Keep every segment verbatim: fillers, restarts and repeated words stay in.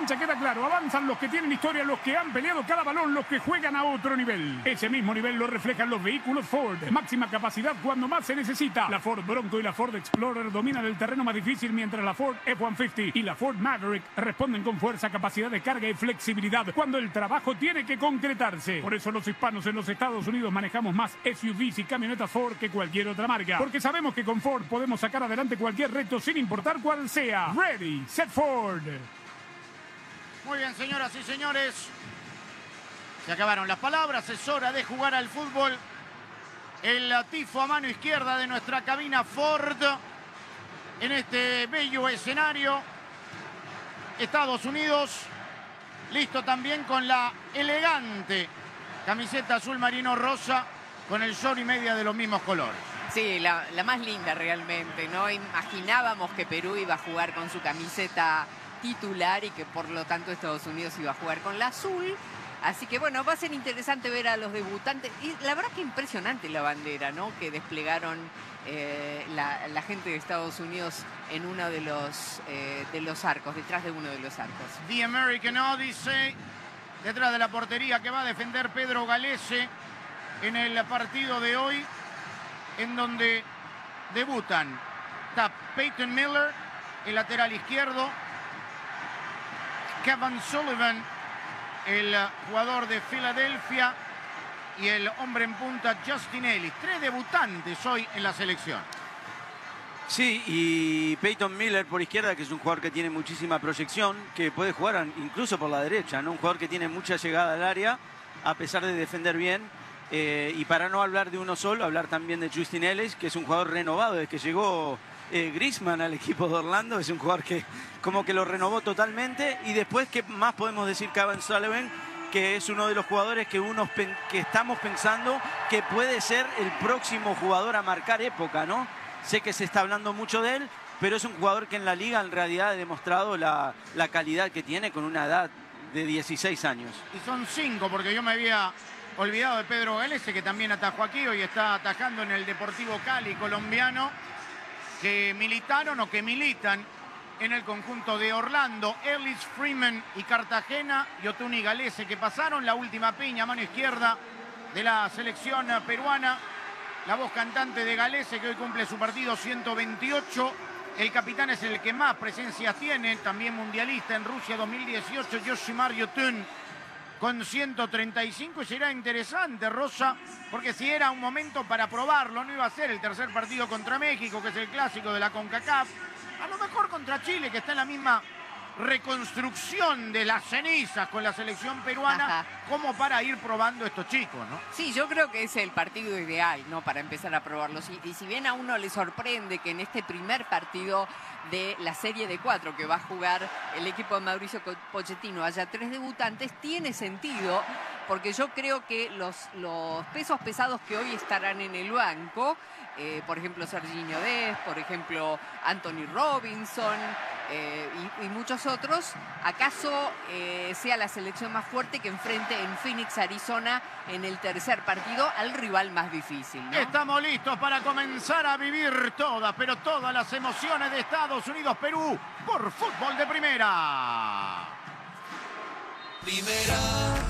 cancha queda claro, avanzan los que tienen historia, los que han peleado cada balón, los que juegan a otro nivel. Ese mismo nivel lo reflejan los vehículos Ford. Máxima capacidad cuando más se necesita. La Ford Bronco y la Ford Explorer dominan el terreno más difícil, mientras la Ford F ciento cincuenta y la Ford Maverick responden con fuerza, capacidad de carga y flexibilidad cuando el trabajo tiene que concretarse. Por eso los hispanos en los Estados Unidos manejamos más S U Vs y camionetas Ford que cualquier otra marca, porque sabemos que con Ford podemos sacar adelante cualquier reto sin importar cuál sea. Ready, set Ford. Muy bien, señoras y señores, se acabaron las palabras, es hora de jugar al fútbol. El tifo a mano izquierda de nuestra cabina Ford en este bello escenario. Estados Unidos, listo también con la elegante camiseta azul marino rosa con el short y media de los mismos colores. Sí, la, la más linda realmente, ¿no? Imaginábamos que Perú iba a jugar con su camiseta titular y que por lo tanto Estados Unidos iba a jugar con la azul. Así que bueno, va a ser interesante ver a los debutantes. Y la verdad que impresionante la bandera, ¿no? Que desplegaron eh, la, la gente de Estados Unidos en uno de los, eh, de los arcos, detrás de uno de los arcos. The American Odyssey, detrás de la portería que va a defender Pedro Galese en el partido de hoy, en donde debutan está Peyton Miller, el lateral izquierdo, Kevin Sullivan, el jugador de Filadelfia, y el hombre en punta Justin Ellis. Tres debutantes hoy en la selección. Sí, y Peyton Miller por izquierda, que es un jugador que tiene muchísima proyección, que puede jugar incluso por la derecha, ¿no? Un jugador que tiene mucha llegada al área, a pesar de defender bien. Eh, y para no hablar de uno solo, hablar también de Justin Ellis, que es un jugador renovado desde que llegó eh, Griezmann al equipo de Orlando. Es un jugador que como que lo renovó totalmente. Y después, ¿qué más podemos decir? Kevin Sullivan, que es uno de los jugadores que, unos que estamos pensando que puede ser el próximo jugador a marcar época, ¿no? Sé que se está hablando mucho de él, pero es un jugador que en la liga en realidad ha demostrado la, la calidad que tiene con una edad de dieciséis años. Y son cinco, porque yo me había olvidado de Pedro Galese, que también atajó aquí, hoy está atajando en el Deportivo Cali colombiano, que militaron o que militan en el conjunto de Orlando. Ellis, Freeman y Cartagena, y Otuni Galese, que pasaron la última piña, mano izquierda de la selección peruana. La voz cantante de Galese, que hoy cumple su partido ciento veintiocho. El capitán es el que más presencias tiene, también mundialista en Rusia dos mil dieciocho, Yoshimar Yotun, con ciento treinta y cinco. Y será interesante, Rosa, porque si era un momento para probarlo, no iba a ser el tercer partido contra México, que es el clásico de la CONCACAF, a lo mejor contra Chile, que está en la misma reconstrucción de las cenizas con la selección peruana, ajá, como para ir probando estos chicos, ¿no? Sí, yo creo que es el partido ideal, ¿no? Para empezar a probarlos. Y, y si bien a uno le sorprende que en este primer partido de la serie de cuatro que va a jugar el equipo de Mauricio Pochettino haya tres debutantes, tiene sentido, porque yo creo que los, los pesos pesados que hoy estarán en el banco, eh, por ejemplo Serginho Dest, por ejemplo Anthony Robinson eh, y, y muchos otros, acaso eh, sea la selección más fuerte que enfrente en Phoenix, Arizona, en el tercer partido al rival más difícil, ¿no? Estamos listos para comenzar a vivir todas, pero todas las emociones de Estados Unidos-Perú por Fútbol de Primera. Primera.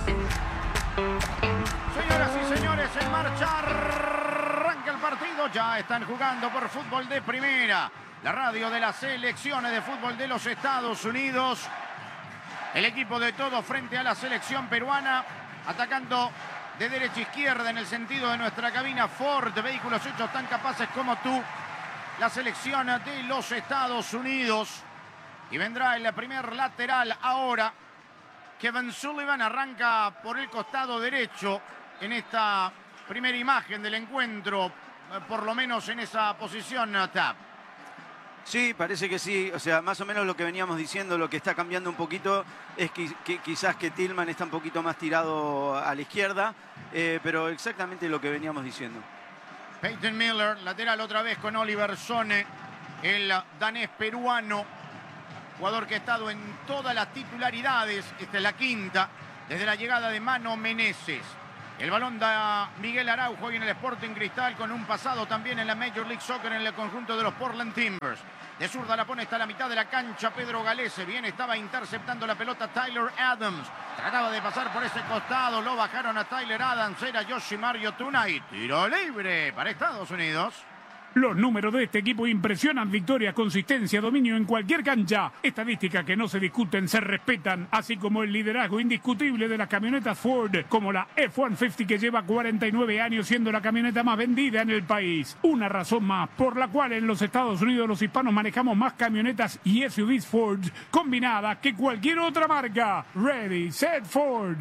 Señoras y señores, en marcha arranca el partido. Ya están jugando por Fútbol de Primera, la radio de las selecciones de fútbol de los Estados Unidos. El equipo de todos frente a la selección peruana, atacando de derecha a izquierda en el sentido de nuestra cabina Ford. Vehículos hechos tan capaces como tú. La selección de los Estados Unidos. Y vendrá el primer lateral ahora. Kevin Sullivan arranca por el costado derecho en esta primera imagen del encuentro, por lo menos en esa posición, Tab. Sí, parece que sí. O sea, más o menos lo que veníamos diciendo, lo que está cambiando un poquito es que, que quizás que Tillman está un poquito más tirado a la izquierda, eh, pero exactamente lo que veníamos diciendo. Peyton Miller, lateral otra vez con Oliver Sone, el danés peruano, jugador que ha estado en todas las titularidades, esta es la quinta, desde la llegada de Mano Meneses. El balón da Miguel Araujo y en el Sporting Cristal con un pasado también en la Major League Soccer en el conjunto de los Portland Timbers. De zurda la pone hasta la mitad de la cancha Pedro Galese. Bien, estaba interceptando la pelota Tyler Adams. Trataba de pasar por ese costado. Lo bajaron a Tyler Adams. Era Yoshimaru Tuna y tiro libre para Estados Unidos. Los números de este equipo impresionan: victoria, consistencia, dominio en cualquier cancha. Estadísticas que no se discuten, se respetan, así como el liderazgo indiscutible de las camionetas Ford, como la F ciento cincuenta que lleva cuarenta y nueve años siendo la camioneta más vendida en el país. Una razón más por la cual en los Estados Unidos los hispanos manejamos más camionetas y S U Vs Ford combinadas que cualquier otra marca. Ready, set, Ford.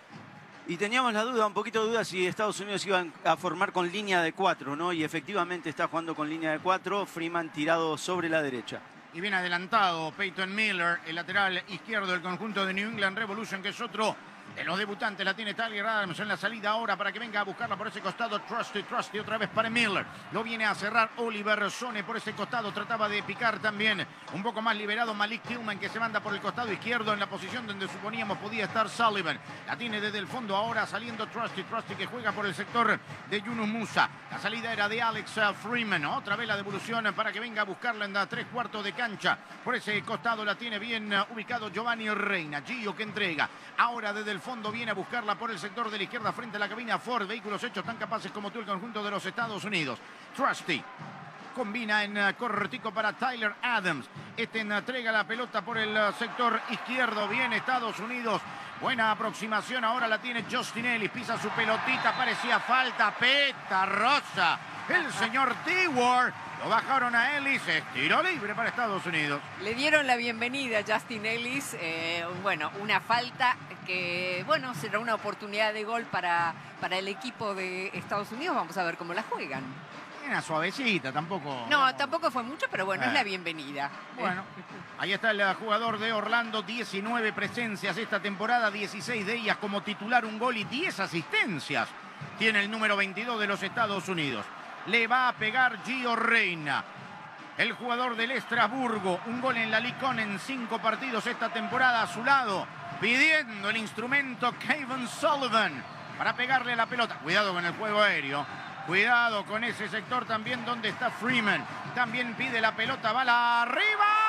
Y teníamos la duda, un poquito de duda, si Estados Unidos iban a formar con línea de cuatro, ¿no? Y efectivamente está jugando con línea de cuatro, Freeman tirado sobre la derecha. Y bien adelantado Peyton Miller, el lateral izquierdo del conjunto de New England Revolution, que es otro de los debutantes. La tiene Tyler Adams en la salida ahora para que venga a buscarla por ese costado. Trusty, Trusty otra vez para Miller. Lo viene a cerrar Oliver Sone por ese costado. Trataba de picar también un poco más liberado Malik Tillman, que se manda por el costado izquierdo en la posición donde suponíamos podía estar Sullivan. La tiene desde el fondo ahora saliendo Trusty, Trusty que juega por el sector de Yunus Musa. La salida era de Alex Freeman. Otra vez la devolución para que venga a buscarla en la tres cuartos de cancha. Por ese costado la tiene bien ubicado Giovanni Reina. Gio que entrega. Ahora desde el fondo viene a buscarla por el sector de la izquierda frente a la cabina Ford. Vehículos hechos tan capaces como tú el conjunto de los Estados Unidos. Trusty combina en uh, cortico para Tyler Adams. Este entrega la pelota por el uh, sector izquierdo. Bien Estados Unidos. Buena aproximación. Ahora la tiene Justin Ellis. Pisa su pelotita. Parecía falta. Peta rosa. El señor T-Ward. Lo bajaron a Ellis, es tiro libre para Estados Unidos. Le dieron la bienvenida a Justin Ellis. Eh, bueno, una falta que, bueno, será una oportunidad de gol para, para el equipo de Estados Unidos. Vamos a ver cómo la juegan. Una suavecita, tampoco. No, tampoco fue mucho, pero bueno, eh. es la bienvenida. Bueno, ahí está el jugador de Orlando, diecinueve presencias esta temporada, dieciséis de ellas como titular, un gol y diez asistencias. Tiene el número veintidós de los Estados Unidos. Le va a pegar Gio Reina, el jugador del Estrasburgo. Un gol en la Ligue uno en cinco partidos esta temporada a su lado. Pidiendo el instrumento Kevin Sullivan para pegarle la pelota. Cuidado con el juego aéreo. Cuidado con ese sector también donde está Freeman. También pide la pelota. Bala arriba.